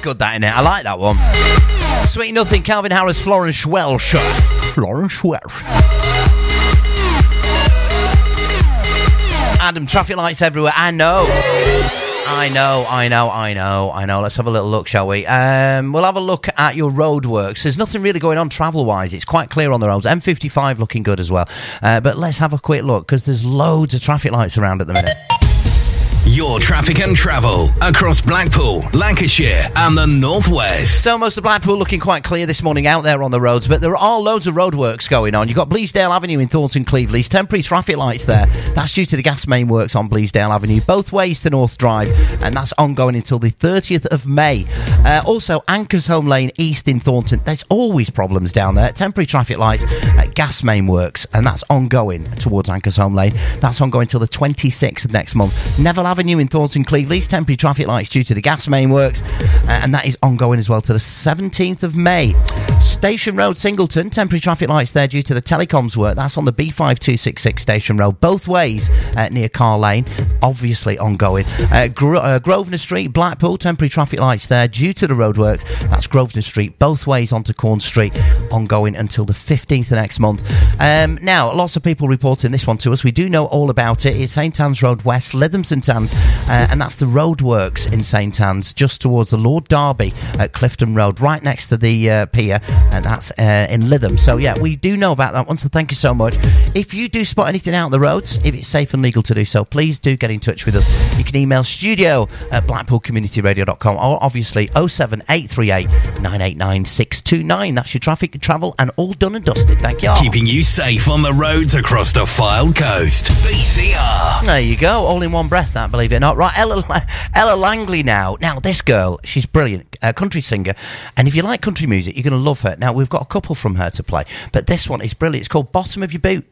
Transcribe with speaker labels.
Speaker 1: good, that, innit? I like that one. Sweet Nothing, Calvin Harris, Florence Welsh. Florence Welsh. Adam, traffic lights everywhere. I know. Let's have a little look, shall we? We'll have a look at your roadworks. There's nothing really going on travel-wise. It's quite clear on the roads. M55 looking good as well. But let's have a quick look, because there's loads of traffic lights around at the minute.
Speaker 2: Your traffic and travel across Blackpool, Lancashire and the North West.
Speaker 1: So most of Blackpool looking quite clear this morning out there on the roads, but there are loads of roadworks going on. You've got Bleasdale Avenue in Thornton Cleveley. Temporary traffic lights there. That's due to the gas main works on Bleasdale Avenue, both ways to North Drive, and that's ongoing until the 30th of May. Also, Anchors Home Lane East in Thornton. There's always problems down there. Temporary traffic lights at gas main works, and that's ongoing towards Anchors Home Lane. That's ongoing till the 26th of next month. Neville Avenue in Thornton Cleveley, temporary traffic lights due to the gas main works, and that is ongoing as well to the 17th of May. Station Road Singleton, temporary traffic lights there due to the telecoms work. That's on the B5266 Station Road, both ways near Carr Lane, obviously ongoing. Grosvenor Street, Blackpool, temporary traffic lights there due to the roadworks. That's Grosvenor Street, both ways onto Corn Street, ongoing until the 15th of next month. Now, lots of people reporting this one to us. We do know all about it. It's St Anne's Road West, Lytham St Anne's, and that's the roadworks in St Anne's, just towards the Lord Derby at Clifton Road, right next to the pier, and that's in Lytham. So yeah, we do know about that one, so thank you so much. If you do spot anything out on the roads, if it's safe and legal to do so, please do get in touch with us. You can email studio@blackpoolcommunityradio.com, or obviously 07838 989 629. That's your traffic and travel, and all done and dusted. Thank you.
Speaker 2: Keeping you safe on the roads across the Fylde Coast. BCR.
Speaker 1: There you go, all in one breath, that, believe it or not. Right, Ella Langley now. Now, this girl, she's brilliant, country singer, and if you like country music, you're going to love her. Now, we've got a couple from her to play, but this one is brilliant. It's called Bottom of Your Boot.